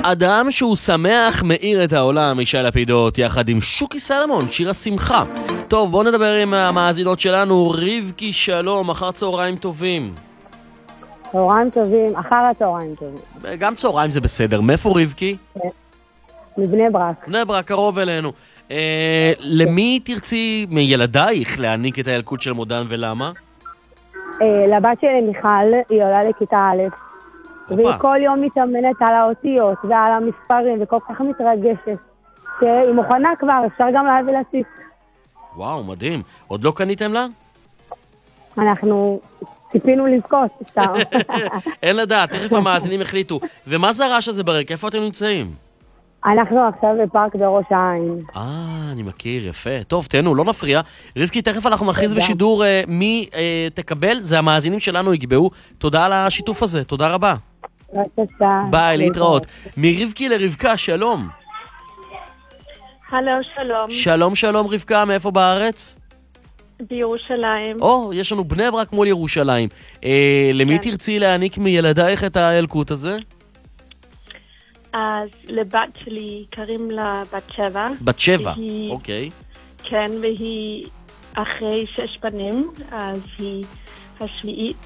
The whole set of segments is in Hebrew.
אדם שהוא שמח מאיר את העולם, ישי לפידות, יחד עם שוקי סלמון, שיר השמחה. טוב, בואו נדבר עם המאזינות שלנו. רבקי, שלום, אחר צהריים טובים. צהריים טובים, אחר הצהריים טובים. גם צהריים זה בסדר. מאיפה רבקי? מבני ברק. בני ברק, קרוב אלינו. למי תרצי מילדייך להעניק את הילקוט של מודן ולמה? לבת שלי מיכל, היא עולה לכיתה א', והיא כל יום מתאמנת על האותיות ועל המספרים וכל כך מתרגשת שהיא מוכנה כבר, אפשר גם להביא לסיס. וואו, מדהים. עוד לא קניתם לה? אנחנו ציפינו לזכות, סתם. אין לדעת, תכף המאזינים החליטו. ומה זה הרעש הזה ברקע? איפה אתם נמצאים? אנחנו עכשיו בפארק בראש העין. אני מכיר, יפה. טוב, תהנו, לא נפריע. רבקי, תכף אנחנו נכריז בשידור מי תקבל, זה המאזינים שלנו יקבעו. תודה על השיתוף הזה, תודה רבה. ביי, להתראות. מרבקי לרבקה, שלום. הלו, שלום. שלום, שלום רבקה, מאיפה בארץ? בירושלים. יש לנו בני ברק מול ירושלים. למי תרצי להעניק מילדייך את הילקוט הזה? אז לבת שלי קוראים לה בת 7. בת 7, אוקיי. כן, והיא אחרי 6 בנים, אז היא השביעית.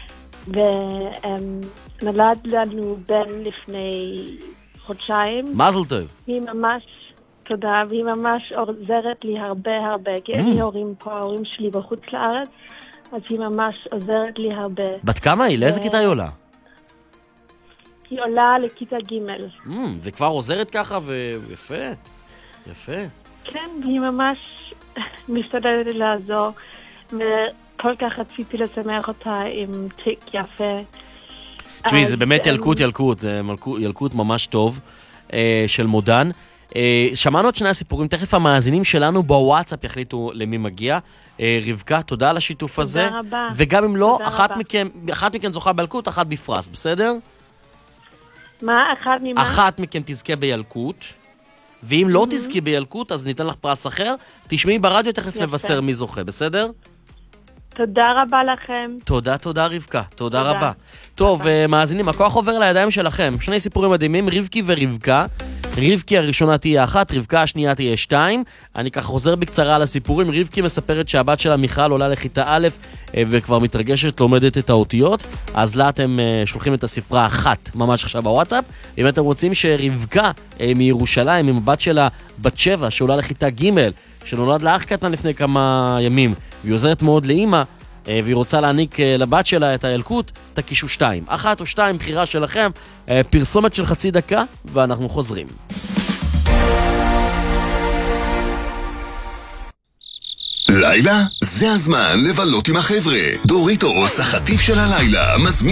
ונולד לנו בן לפני חודשיים. מזל טוב. היא ממש, תודה, והיא ממש עוזרת לי הרבה, כי אין לי הורים פה, ההורים שלי בחוץ לארץ, אז היא ממש עוזרת לי הרבה. בת כמה היא? לאיזה כיתה היא עולה? היא עולה לכיתה ג'. וכבר עוזרת ככה, ויפה, יפה. כן, והיא ממש משתדלת לעזור, וכל כך רציתי לשמח אותה עם תיק יפה. תשמעי, זה באמת ילקוט, זה ילקוט ממש טוב של מודן. שמענו את שני הסיפורים, תכף המאזינים שלנו בוואטסאפ יחליטו למי מגיע. רבקה, תודה על השיתוף הזה. תודה רבה. וגם אם לא, אחת מכן זוכה בילקוט, אחת בפרס, בסדר? מה? אחת ממה? אחת מכן תזכה בילקוט, ואם לא תזכי בילקוט, אז ניתן לך פרס אחר. תשמעי ברדיו, תכף נבשר מי זוכה, בסדר? תודה רבה לכם. תודה רבקה, תודה רבה. טוב, מאזינים, הכוח עובר לידיים שלכם. שני סיפורים מדהימים, רבקי ורבקה. רבקי הראשונה תהיה 1, רבקה השנייה תהיה 2. אני כך חוזר בקצרה על הסיפורים. רבקי מספרת שהבת שלה מיכל עולה לכיתה א' וכבר מתרגשת, לומדת את האותיות. אז לה אתם שולחים את הספרה 1 ממש עכשיו בוואטסאפ. אם אתם רוצים שרבקה מירושלים, עם הבת שלה בת 7 שעולה לכיתה ג' שנולד לאח קטן לפני כמה ימים, והיא עוזרת מאוד לאמא, והיא רוצה להעניק לבת שלה את הילקוט, תקישו 2. 1 או 2, בחירה שלכם. פרסומת של חצי דקה, ואנחנו חוזרים. לילה? זה הזמן לבלות עם החבר'ה. דוריטוס, החטיף של הלילה, מזמין